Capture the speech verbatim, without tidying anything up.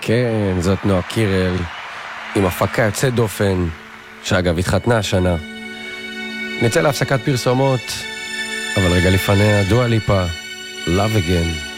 כן, זאת נועה קירל, עם הפקה יוצאת דופן, שאגב התחתנה השנה. נצא להפסקת פרסומות, אבל רגע לפניה, דואה ליפה, Love Again.